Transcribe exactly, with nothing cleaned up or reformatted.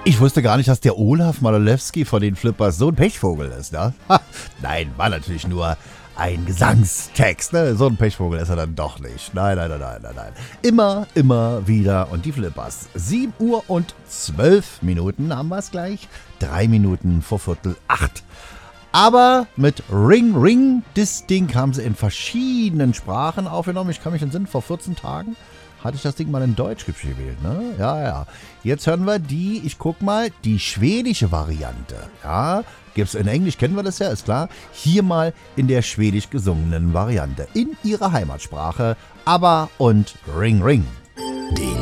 Ich wusste gar nicht, dass der Olaf Malolewski von den Flippers so ein Pechvogel ist, ne? Ha, nein, war natürlich nur ein Gesangstext, ne? So ein Pechvogel ist er dann doch nicht. Nein, nein, nein, nein, nein, nein. Immer, immer wieder und die Flippers. sieben Uhr und zwölf Minuten haben wir es gleich. Drei Minuten vor Viertel acht. Aber mit Ring Ring, das Ding haben sie in verschiedenen Sprachen aufgenommen. Ich kann mich entsinnen, vor vierzehn Tagen hatte ich das Ding mal in Deutsch gewählt, ne? Ja, ja. Jetzt hören wir die, ich guck mal, die schwedische Variante. Ja, gibt's in Englisch, kennen wir das ja, ist klar. Hier mal in der schwedisch gesungenen Variante. In ihrer Heimatsprache. ABBA und Ring Ring. Die